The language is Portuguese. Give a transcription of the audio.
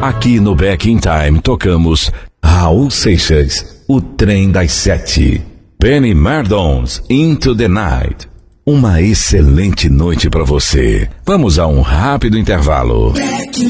Aqui no Back in Time tocamos Raul Seixas, O Trem das 7. Penny Mardons, Into the Night. Uma excelente noite para você. Vamos a um rápido intervalo. Back in